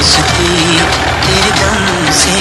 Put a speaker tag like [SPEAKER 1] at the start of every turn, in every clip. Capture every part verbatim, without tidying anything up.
[SPEAKER 1] दोस्ती तेरे दम से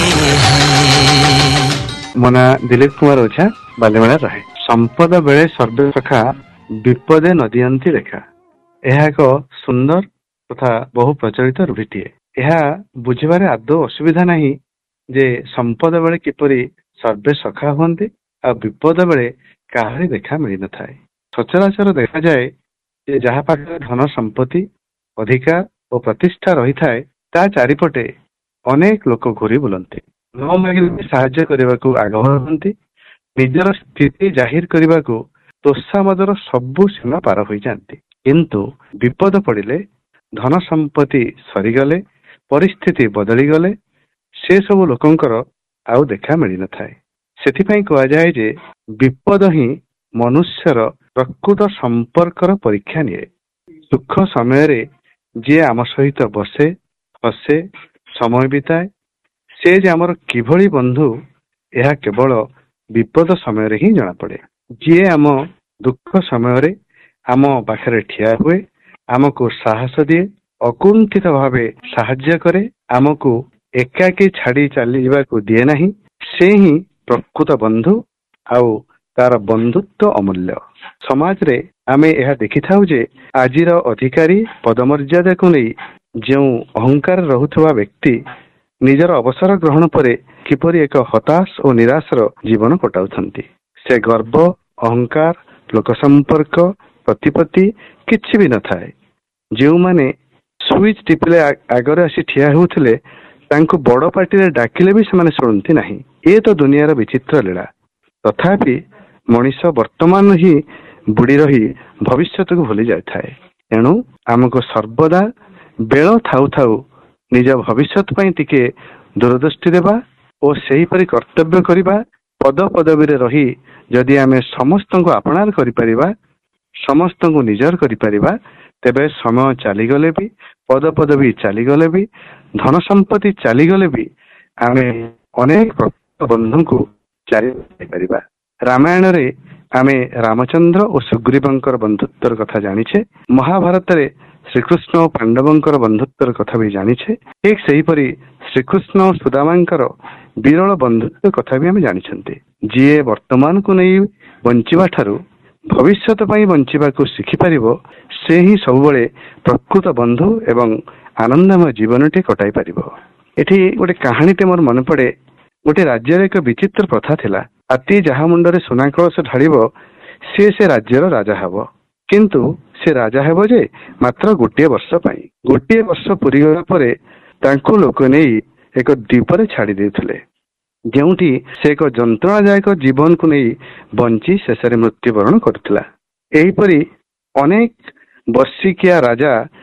[SPEAKER 1] है।
[SPEAKER 2] ମୋ ନାଁ ଦିଲ୍ଲୀପ କୁମାର ଓଝା, ବାଲିମେଳା ରହେ। ସମ୍ପଦ ବେଳେ ସର୍ବେ ସଖା, ବିପଦେ ନଦିଅନ୍ତି ରେଖା। ଏହା ଏକ ସୁନ୍ଦର ତଥା ବହୁ ପ୍ରଚଳିତ ରୂଢ଼ିଟିଏ। ଏହା ବୁଝିବାରେ ଆଦୌ ଅସୁବିଧା ନାହିଁ ଯେ ସମ୍ପଦ ବେଳେ କିପରି ସର୍ବେ ସଖା ହୁଅନ୍ତି ଆଉ ବିପଦ ବେଳେ କାହାରି ଦେଖା ମିଳିନଥାଏ। ସଚରାଚର ଦେଖାଯାଏ ଯେ ଯାହା ପାଖରେ ଧନ ସମ୍ପତ୍ତି, ଅଧିକାର ଓ ପ୍ରତିଷ୍ଠା ରହିଥାଏ ତା ଚାରିପଟେ ଅନେକ ଲୋକ ଘୁରି ବୁଲନ୍ତି। ନ ମାଗିଲେ ସାହାଯ୍ୟ କରିବାକୁ ଆଗ୍ରହ ହୁଅନ୍ତି। ନିଜର ସ୍ଥିତି ଜାହିର କରିବାକୁ ତୋଷାମଦର ସବୁ ସୀମା ପାର ହୋଇଯାଆନ୍ତି। କିନ୍ତୁ ବିପଦ ପଡ଼ିଲେ, ଧନ ସମ୍ପତ୍ତି ସରିଗଲେ, ପରିସ୍ଥିତି ବଦଳିଗଲେ ସେ ସବୁ ଲୋକଙ୍କର ଆଉ ଦେଖା ମିଳିନଥାଏ। ସେଥିପାଇଁ କୁହାଯାଏ ଯେ ବିପଦ ହିଁ ମନୁଷ୍ୟର ପ୍ରକୃତ ସମ୍ପର୍କର ପରୀକ୍ଷା ନିଏ। ସୁଖ ସମୟରେ ଯିଏ ଆମ ସହିତ ବସେ, ହସେ, ସମୟ ବିତାଏ, ସେ ଯେ ଆମର କିଭଳି ବନ୍ଧୁ ଏହା କେବଳ ବିପଦ ସମୟରେ ହିଁ ଜଣାପଡ଼େ। ଯିଏ ଆମ ଦୁଃଖ ସମୟରେ ଆମ ପାଖରେ ଠିଆ ହୁଏ, ଆମକୁ ସାହସ ଦିଏ, ଅକୁଣ୍ଠିତ ଭାବେ ସାହାଯ୍ୟ କରେ, ଆମକୁ ଏକାକୀ ଛାଡ଼ି ଚାଲିଯିବାକୁ ଦିଏ ନାହିଁ, ସେ ହିଁ ପ୍ରକୃତ ବନ୍ଧୁ ଆଉ ତାର ବନ୍ଧୁତ୍ୱ ଅମୂଲ୍ୟ। ସମାଜରେ ଆମେ ଏହା ଦେଖିଥାଉ ଯେ ଆଜିର ଅଧିକାରୀ ପଦମର୍ଯ୍ୟାଦାକୁ ନେଇ ଯେଉଁ ଅହଙ୍କାର ରହୁଥିବା ବ୍ୟକ୍ତି ନିଜର ଅବସର ଗ୍ରହଣ ପରେ କିପରି ଏକ ହତାଶ ଓ ନିରାଶର ଜୀବନ କଟାଉଛନ୍ତି। ସେ ଗର୍ବ, ଅହଙ୍କାର, ଲୋକ ସମ୍ପର୍କ, ପ୍ରତିପତ୍ତି କିଛି ବି ନଥାଏ। ଯେଉଁମାନେ ସୁଇଚ୍ ଟିପିଲେ ଆଗରେ ଆସି ଠିଆ ହେଉଥିଲେ ତାଙ୍କୁ ବଡ଼ ପାଟିରେ ଡାକିଲେ ବି ସେମାନେ ଶୁଣନ୍ତି ନାହିଁ। ଏ ତ ଦୁନିଆର ବିଚିତ୍ର ଲୀଳା। ତଥାପି ମଣିଷ ବର୍ତ୍ତମାନ ହିଁ ବୁଡ଼ି ରହି ଭବିଷ୍ୟତକୁ ଭୁଲି ଯାଇଥାଏ। ଏଣୁ ଆମକୁ ସର୍ବଦା ବେଳ ଥାଉ ଥାଉ ନିଜ ଭବିଷ୍ୟତ ପାଇଁ ଟିକେ ଦୂରଦୃଷ୍ଟି ଦେବା ଓ ସେହିପରି କର୍ତ୍ତବ୍ୟ କରିବା। ପଦ ପଦବୀରେ ରହି ଯଦି ଆମେ ସମସ୍ତଙ୍କୁ ଆପଣାର କରିପାରିବା, ସମସ୍ତଙ୍କୁ ନିଜର କରିପାରିବା, ତେବେ ସମୟ ଚାଲିଗଲେ ବି, ପଦ ପଦବୀ ଚାଲିଗଲେ ବି, ଧନ ସମ୍ପତ୍ତି ଚାଲିଗଲେ ବି ଆମେ ଅନେକ ବନ୍ଧୁଙ୍କୁ ଚାଲିପାରିବା। ରାମାୟଣରେ ଆମେ ରାମଚନ୍ଦ୍ର ଓ ସୁଗ୍ରୀବଙ୍କର ବନ୍ଧୁତ୍ୱର କଥା ଜାଣିଛେ। ମହାଭାରତରେ ଶ୍ରୀକୃଷ୍ଣ ଓ ପାଣ୍ଡବଙ୍କର ବନ୍ଧୁତ୍ୱର କଥା ବି ଜାଣିଛେ। ଠିକ ସେହିପରି ଶ୍ରୀକୃଷ୍ଣ ଓ ସୁଦାମାଙ୍କର ବିରଳ ବନ୍ଧୁତ୍ୱ କଥା ବି ଆମେ ଜାଣିଛନ୍ତି। ଯିଏ ବର୍ତ୍ତମାନକୁ ନେଇ ବଞ୍ଚିବା ଠାରୁ ଭବିଷ୍ୟତ ପାଇଁ ବଞ୍ଚିବାକୁ ଶିଖିପାରିବ, ସେ ହିଁ ସବୁବେଳେ ପ୍ରକୃତ ବନ୍ଧୁ ଏବଂ ଆନନ୍ଦମୟ ଜୀବନଟି କଟାଇ ପାରିବ। ଏଠି ଗୋଟେ କାହାଣୀଟେ ମୋର ମନେ ପଡ଼େ। ଗୋଟେ ରାଜ୍ୟରେ ଏକ ବିଚିତ୍ର ପ୍ରଥା ଥିଲା। ହାତୀ ଯାହା ମୁଣ୍ଡରେ ସୁନା କଳସ ଢାଳିବ ସିଏ ସେ ରାଜ୍ୟର ରାଜା ହେବ। କିନ୍ତୁ ସେ ରାଜା ହେବ ଯେ ମାତ୍ର ଗୋଟିଏ ବର୍ଷ ପାଇଁ। ଗୋଟିଏ ବର୍ଷ ପୁରିଗଲା ପରେ ତାଙ୍କୁ ଲୋକ ନେଇ ଏକ ଦ୍ୱୀପରେ ଛାଡ଼ି ଦେଉଥିଲେ, ଯେଉଁଠି ସେ ଏକ ଯନ୍ତ୍ରଣାଦାୟକ ଜୀବନକୁ ନେଇ ବଞ୍ଚି ଶେଷରେ ମୃତ୍ୟୁବରଣ କରୁଥିଲା। ଏହିପରି ଅନେକ ବର୍ଷିକିଆ ରାଜା